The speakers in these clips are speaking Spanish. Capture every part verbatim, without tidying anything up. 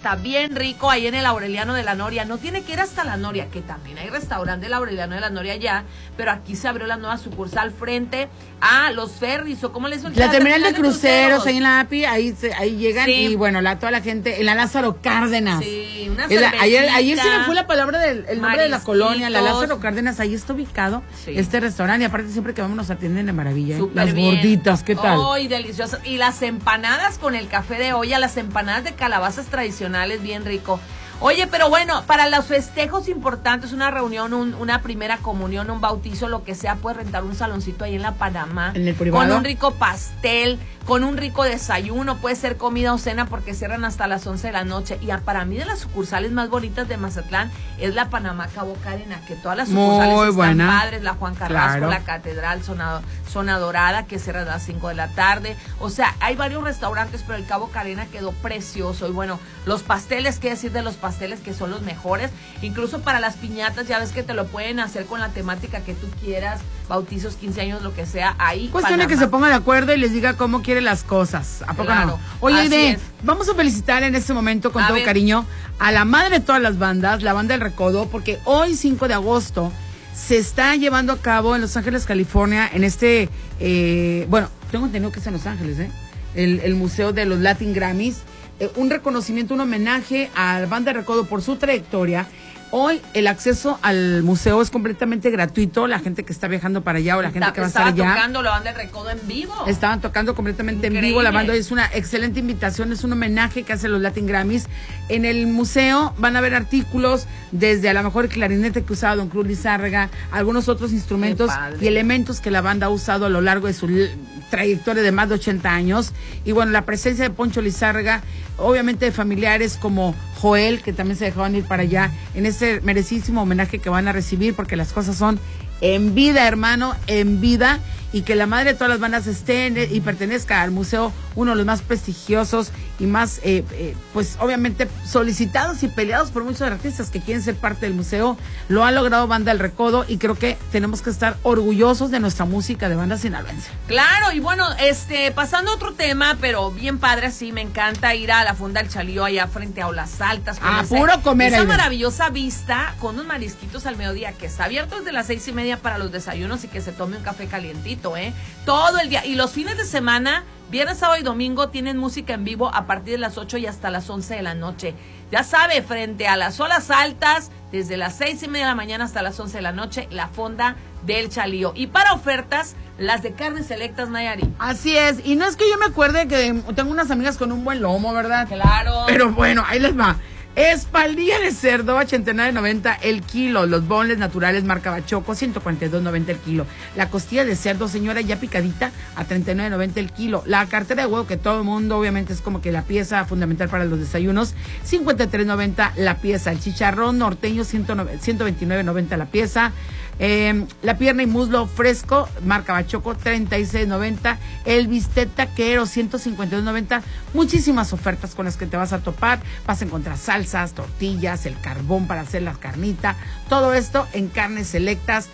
está bien rico ahí en el Aureliano de la Noria. No tiene que ir hasta la Noria, que también hay restaurante del Aureliano de la Noria allá, pero aquí se abrió la nueva sucursal frente a los ferries, o cómo les suena. La terminal de cruceros, ahí en la A P I, ahí, se, ahí llegan sí. y bueno, la, toda la gente, en la Lázaro Cárdenas. Sí, una la, ayer, ayer se me fue la palabra del el nombre de la colonia, la Lázaro Cárdenas, ahí está ubicado sí. este restaurante, y aparte siempre que vamos nos atienden de maravilla. ¿eh? Las bien. gorditas, ¿qué tal? ¡Ay, deliciosas! Y las empanadas con el café de olla, las empanadas de calabazas tradicionales, bien rico. Oye, pero bueno, para los festejos importantes, una reunión, un, una primera comunión, un bautizo, lo que sea, puedes rentar un saloncito ahí en la Panamá. ¿En el privado? Con un rico pastel, con un rico desayuno, puede ser comida o cena porque cierran hasta las once de la noche. Y para mí de las sucursales más bonitas de Mazatlán es la Panamá Cabo Carena, que todas las sucursales Muy están buena. padres, la Juan Carrasco, claro. la Catedral, Zona, Zona Dorada, que cierra a las cinco de la tarde. O sea, hay varios restaurantes, pero el Cabo Carena quedó precioso. Y bueno, los pasteles, ¿qué decir de los pasteles? Que son los mejores, incluso para las piñatas, ya ves que te lo pueden hacer con la temática que tú quieras, bautizos, quince años, lo que sea, ahí. Cuestión de que se ponga de acuerdo y les diga cómo quiere las cosas, ¿a poco claro, no? Oye, de, vamos a felicitar en este momento con a todo ver. cariño a la madre de todas las bandas, la banda del Recodo, porque hoy cinco de agosto se está llevando a cabo en Los Ángeles, California, en este, eh, bueno, tengo entendido que es en Los Ángeles, ¿eh? El, el Museo de los Latin Grammys. Eh, un reconocimiento, un homenaje a la banda de Recodo por su trayectoria. Hoy el acceso al museo es completamente gratuito, la gente que está viajando para allá o la gente que va a estar allá. Estaban tocando la banda de Recodo en vivo. Estaban tocando completamente Increíble. en vivo, la banda es una excelente invitación, es un homenaje que hacen los Latin Grammys. En el museo van a ver artículos desde a lo mejor el clarinete que usaba Don Cruz Lizárraga, algunos otros instrumentos y elementos que la banda ha usado a lo largo de su trayectoria de más de ochenta años. Y bueno, la presencia de Poncho Lizárraga, obviamente de familiares como Joel, que también se dejaban ir para allá, en este merecidísimo homenaje que van a recibir, porque las cosas son en vida, hermano, en vida, y que la madre de todas las bandas esté en, y pertenezca al museo, uno de los más prestigiosos y más, eh, eh, pues obviamente solicitados y peleados por muchos artistas que quieren ser parte del museo. Lo ha logrado Banda El Recodo y creo que tenemos que estar orgullosos de nuestra música de banda sinaloense. Claro, y bueno, este, pasando a otro tema, pero bien padre, sí, me encanta ir a la Fonda del Chalío allá frente a Olas Altas. Ah, puro comer. Esa maravillosa vista con unos marisquitos al mediodía, que está abierto desde las seis y media para los desayunos y que se tome un café calientito, ¿eh? Todo el día. Y los fines de semana, viernes, sábado y domingo, tienen música en vivo a partir de las ocho y hasta las once de la noche. Ya sabe, frente a las Olas Altas, desde las seis y media de la mañana hasta las once de la noche, la Fonda del Chalío. Y para ofertas, las de carnes selectas, Nayari. Así es, y no es que yo me acuerde que tengo unas amigas con un buen lomo, ¿verdad? Claro. Pero bueno, ahí les va. Espaldilla de cerdo, ochenta y nueve noventa el kilo. Los bonles naturales marca Bachoco, ciento cuarenta y dos noventa el kilo. La costilla de cerdo, señora, ya picadita, a treinta y nueve noventa el kilo. La cartera de huevo, que todo el mundo obviamente es como que la pieza fundamental para los desayunos, cincuenta y tres noventa la pieza. El chicharrón norteño, ciento veintinueve noventa la pieza. Eh, la pierna y muslo fresco, marca Bachoco, treinta y seis noventa. El bistec taquero, ciento cincuenta y dos noventa. Muchísimas ofertas con las que te vas a topar. Vas a encontrar salsas, tortillas, el carbón para hacer la carnita. Todo esto en Carnes Selectas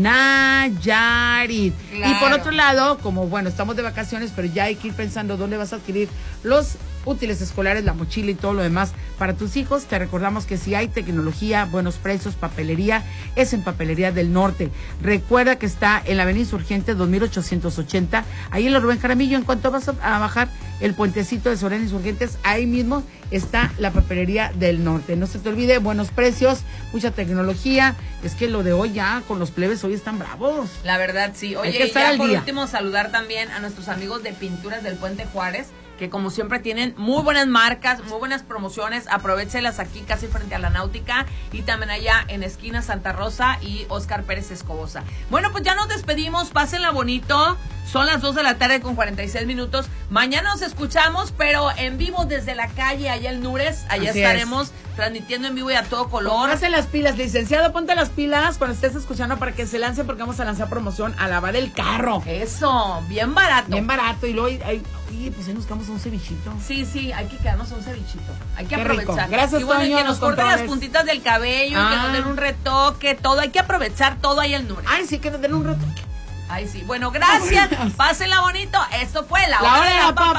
Nayarit. Claro. Y por otro lado, como bueno, estamos de vacaciones, pero ya hay que ir pensando dónde vas a adquirir los útiles escolares, la mochila y todo lo demás para tus hijos. Te recordamos que si hay tecnología, buenos precios, papelería, es en Papelería del Norte. Recuerda que está en la Avenida Insurgente dos mil ochocientos ochenta, ahí en el Rubén Jaramillo. En cuanto vas a, a bajar el puentecito de Soriana Insurgentes, ahí mismo está la Papelería del Norte. No se te olvide, buenos precios, mucha tecnología. Es que lo de hoy ya con los plebes hoy están bravos. La verdad, sí. Oye, hay que estar ya al por día. último, saludar también a nuestros amigos de Pinturas del Puente Juárez, que como siempre tienen muy buenas marcas, muy buenas promociones. Aprovéchelas aquí casi frente a la Náutica y también allá en esquina Santa Rosa y Óscar Pérez Escobosa. Bueno, pues ya nos despedimos, pásenla bonito. Son las dos de la tarde con cuarenta y seis minutos. Mañana nos escuchamos, pero en vivo desde la calle, allá el Nures. Allá Así estaremos es. transmitiendo en vivo y a todo color. Póngase las pilas, licenciado, ponte las pilas cuando estés escuchando para que se lance, porque vamos a lanzar promoción a lavar el carro. Eso, bien barato. Bien barato. Y luego, ay, oye, pues ahí nos quedamos a un cevichito. Sí, sí, hay que quedarnos a un cevichito. Hay que Qué aprovechar. Rico. Gracias, y bueno, Toño, y que nos los corten controles. las puntitas del cabello, Ah. y que nos den un retoque, todo. Hay que aprovechar todo ahí el Nures. Ay, sí, que nos den un retoque. Ay, sí. Bueno, gracias. Pásenla bonito. Esto fue La, La Hora de la Papa, Papa por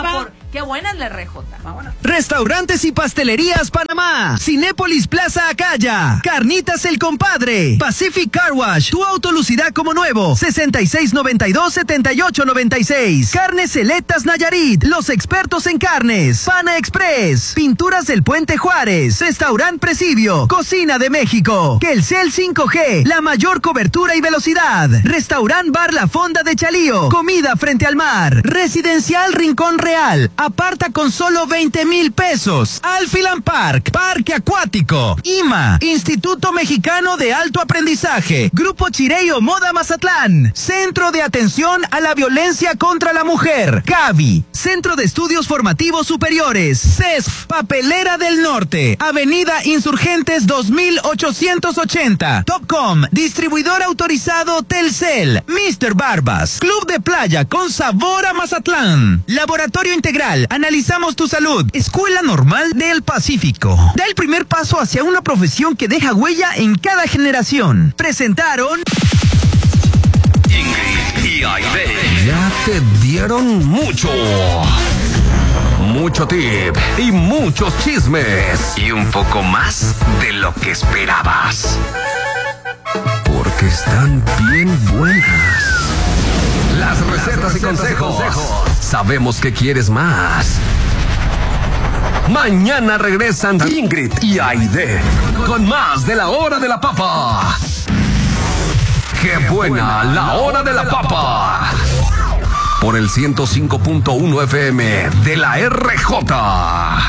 Qué buena es la R J. Vámonos. Restaurantes y Pastelerías Panamá, Cinépolis Plaza Acaya, Carnitas El Compadre, Pacific Car Wash, tu auto lucirá como nuevo, sesenta y seis noventa y dos, setenta y ocho noventa y seis. Carnes Selectas Nayarit, los expertos en carnes. Pana Express, Pinturas del Puente Juárez, Restaurant Presidio, Cocina de México, Telcel cinco G, la mayor cobertura y velocidad. Restaurant Bar La Fonda de Chalío, comida frente al mar. Residencial Rincón Real, aparta con solo veinte mil pesos. Alfilan Park, Parque Acuático. I M A, Instituto Mexicano de Alto Aprendizaje. Grupo Chireo Moda Mazatlán, Centro de Atención a la Violencia contra la Mujer. CAVI, Centro de Estudios Formativos Superiores. C E S F, Papelera del Norte, Avenida Insurgentes dos mil ochocientos ochenta. Topcom, distribuidor autorizado Telcel. mister Barbas, Club de Playa con sabor a Mazatlán. Laboratorio Integral, analizamos tu salud. Escuela Normal del Pacífico. Da el primer paso hacia una profesión que deja huella en cada generación. Presentaron Ingrid y Aide. Ya te dieron mucho. Mucho tip y muchos chismes. Y un poco más de lo que esperabas. Porque están bien buenas. Las recetas y consejos. Sabemos que quieres más. Mañana regresan Ingrid y Aide con más de la Hora de la Papa. ¡Qué buena la Hora de la Papa! Por el ciento cinco punto uno F M de la R J.